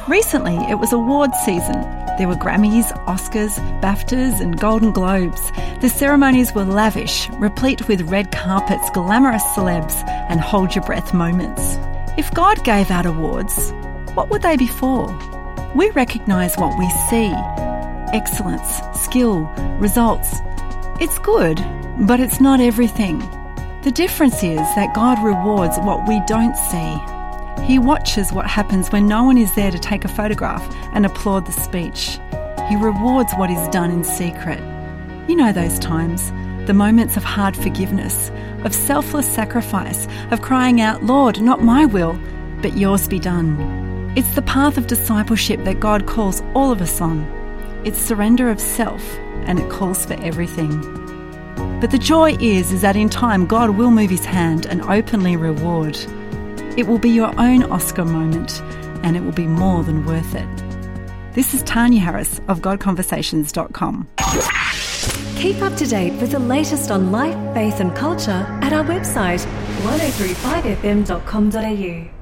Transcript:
Recently, it was awards season. There were Grammys, Oscars, BAFTAs and Golden Globes. The ceremonies were lavish, replete with red carpets, glamorous celebs and hold-your-breath moments. If God gave out awards, what would they be for? We recognise what we see. Excellence, skill, results. It's good, but it's not everything. The difference is that God rewards what we don't see. He watches what happens when no one is there to take a photograph and applaud the speech. He rewards what is done in secret. You know those times, the moments of hard forgiveness, of selfless sacrifice, of crying out, "Lord, not my will, but yours be done." It's the path of discipleship that God calls all of us on. It's surrender of self, and it calls for everything. But the joy is that in time God will move his hand and openly reward. It will be your own Oscar moment, and it will be more than worth it. This is Tanya Harris of GodConversations.com. Keep up to date with the latest on life, faith and culture at our website 1035fm.com.au.